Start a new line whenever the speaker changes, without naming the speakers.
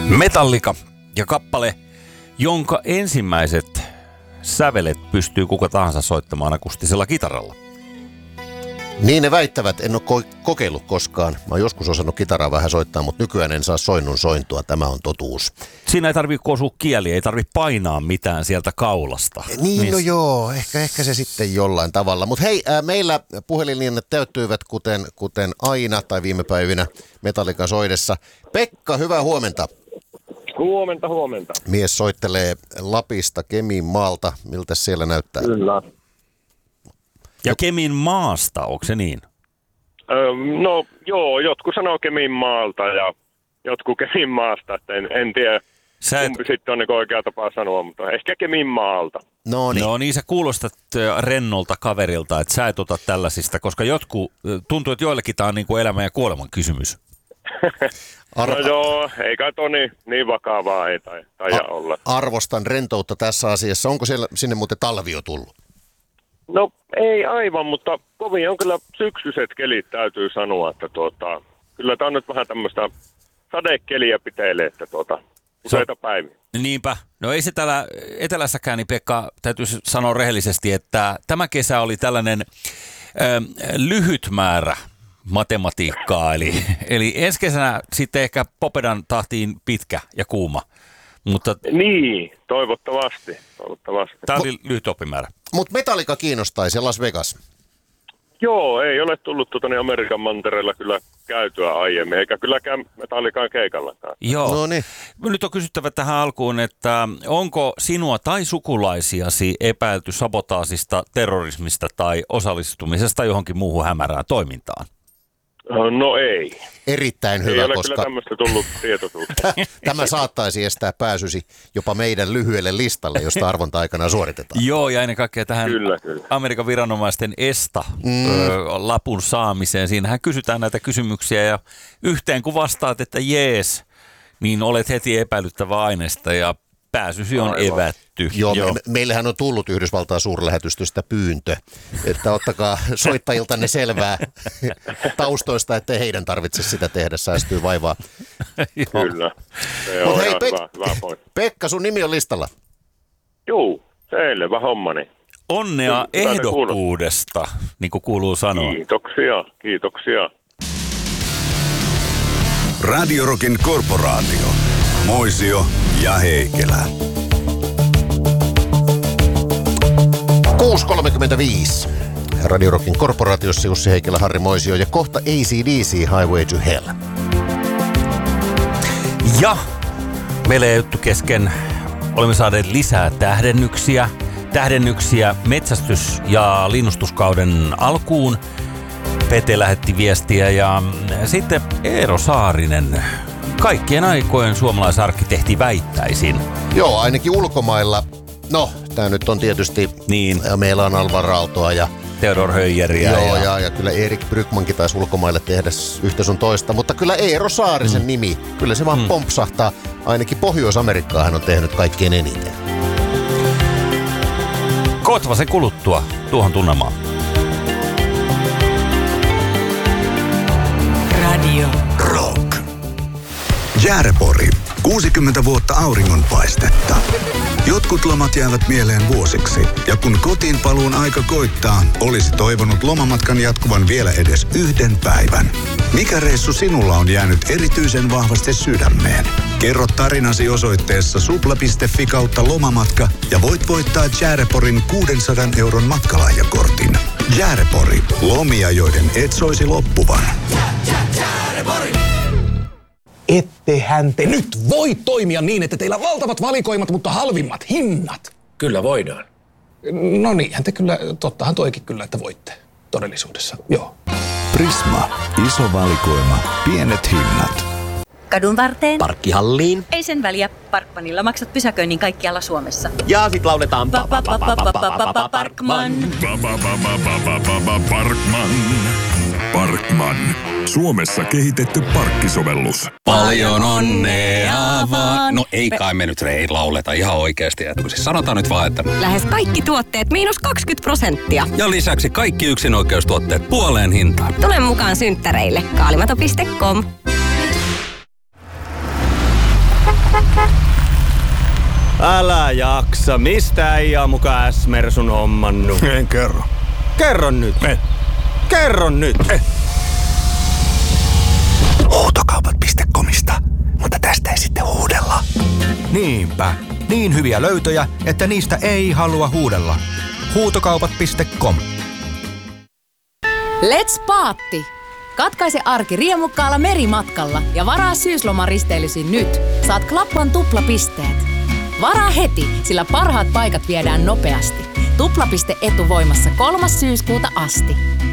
Metallica ja kappale, jonka ensimmäiset sävelet pystyy kuka tahansa soittamaan akustisella kitaralla.
Niin ne väittävät, en ole kokeillut koskaan. Mä oon joskus osannut kitaraa vähän soittaa, mutta nykyään en saa soinnun sointua. Tämä on totuus.
Siinä ei tarvitse kosua kieliä, ei tarvitse painaa mitään sieltä kaulasta.
Niin, no joo, ehkä se sitten jollain tavalla. Mutta hei, meillä puhelinlinnat täyttyivät kuten aina tai viime päivinä Metallican soidessa. Pekka, hyvää huomenta.
Huomenta.
Mies soittelee Lapista, Kemin maalta. Miltä siellä näyttää?
Kyllä.
Ja Kemin maasta, onko se niin?
No joo, jotkut sanoo Kemin maalta ja jotkut Kemin maasta, että en tiedä kumpi sitten on niin oikea tapa sanoa, mutta ehkä Kemin maalta.
No
niin sä kuulostat rennolta kaverilta, että sä et ota tällaisista, koska tuntuu, että joillekin tämä on niin kuin elämän ja kuoleman kysymys.
No joo, eikä toi niin vakavaa ei taida olla.
Arvostan rentoutta tässä asiassa. Onko sinne muuten talvi jo tullut?
No ei aivan, mutta kovin on kyllä syksyiset kelit, täytyy sanoa, että kyllä tämä on nyt vähän tämmöistä sadekeliä piteilee, että useita päiviä.
Niinpä. No ei se täällä etelässäkään, niin Pekka, täytyy sanoa rehellisesti, että tämä kesä oli tällainen lyhyt määrä matematiikkaa, eli ensi kesänä sitten ehkä Popedan tahtiin pitkä ja kuuma. Mutta
niin, toivottavasti.
Tämä oli lyhyt oppimäärä.
Mutta Metallica kiinnostaisi ja Las Vegas.
Joo, ei ole tullut Amerikan mantereella kyllä käytyä aiemmin, eikä kylläkään Metallicaan keikallakaan.
Joo.
No niin.
Nyt on kysyttävä tähän alkuun, että onko sinua tai sukulaisiasi epäilty sabotaasista, terrorismista tai osallistumisesta johonkin muuhun hämärään toimintaan?
No ei.
Erittäin hyvä,
ei ole
koska
kyllä tämmöistä tullut tietoisuutta.
Tämä saattaisi estää pääsysi jopa meidän lyhyelle listalle, josta arvonta aikana suoritetaan.
Joo, ja ennen kaikkea tähän
Kyllä.
Amerikan viranomaisten lapun saamiseen. Siinähän kysytään näitä kysymyksiä ja yhteen kun vastaat, että jees, niin olet heti epäilyttävä aineesta ja pääsysi on evätty.
Joo. Meillähän on tullut Yhdysvaltain suurlähetystöstä pyyntö, että ottakaa soittajiltanne selvää taustoista, ettei heidän tarvitse sitä tehdä, säästyy vaivaa.
Kyllä.
Mutta hei,
hyvä pointti.
Pekka, sun nimi on listalla.
Juu, selvä hommani.
Onnea ehdokkuudesta, niin kuin kuuluu sanoa.
Kiitoksia.
Radio Rockin korporaatio. Moisio ja Heikelä.
6.35. Radio Rockin korporaatiossa Jussi Heikelä, Harri Moisio ja kohta AC/DC Highway to Hell.
Ja meillä ei juttu kesken. Olemme saaneet lisää tähdennyksiä metsästys- ja linnustuskauden alkuun. Pete lähetti viestiä ja sitten Eero Saarinen. Kaikkien aikojen suomalaisarkkitehti väittäisin.
Joo, ainakin ulkomailla. No, tää nyt on tietysti,
niin.
Meillä on Alvar Aaltoa ja
Theodor Höijeriä.
Joo, ja kyllä Erik Brykmankin taisi ulkomaille tehdä yhtä sun toista. Mutta kyllä Eero Saarisen nimi, kyllä se vaan pompsahtaa. Ainakin Pohjois-Amerikkaa hän on tehnyt kaikkein eniten.
Kootava sen kuluttua tuohon tunnelmaan.
Radio Rock. Jäärepori. 60 vuotta auringonpaistetta. Jotkut lomat jäävät mieleen vuosiksi. Ja kun kotiin paluun aika koittaa, olisi toivonut lomamatkan jatkuvan vielä edes yhden päivän. Mikä reissu sinulla on jäänyt erityisen vahvasti sydämeen? Kerro tarinasi osoitteessa supla.fi/lomamatka ja voit voittaa Järeporin 600 € matkalahjakortin. Jäärepori. Lomia, joiden et soisi loppuvan.
Ettehän te nyt voi toimia niin, että teillä on valtavat valikoimat, mutta halvimmat hinnat.
Kyllä voidaan.
No niinhän te kyllä, tottahan toikin kyllä, että voitte todellisuudessa, joo.
Prisma. Iso valikoima. Pienet hinnat.
Kadun varteen.
Parkkihalliin.
Ei sen väliä. Parkmanilla maksat pysäköinnin kaikkialla Suomessa.
Ja sit lauletaan
Parkman.
Parkman. Suomessa kehitetty parkkisovellus.
Paljon onnea vaan. No ei kai me nyt lauleta ihan oikeasti. Siis sanotaan nyt vaan, että
Lähes kaikki tuotteet -20%.
ja lisäksi kaikki yksinoikeustuotteet puoleen hintaan.
Tule mukaan synttäreille. Kaalimato.com.
Älä jaksa. Mistä äijä on muka S-Mersun hommannut?
En kerro.
Kerro nyt. Kerro nyt.
Huutokaupat.comista, mutta tästä ei sitten huudella. Niinpä. Niin hyviä löytöjä, että niistä ei halua huudella. Huutokaupat.com.
Let's Paatti! Katkaise arki riemukkaalla merimatkalla ja varaa syyslomaristeilysi nyt. Saat Klappan tuplapisteet. Varaa heti, sillä parhaat paikat viedään nopeasti. Tuplapiste etuvoimassa 3. syyskuuta asti.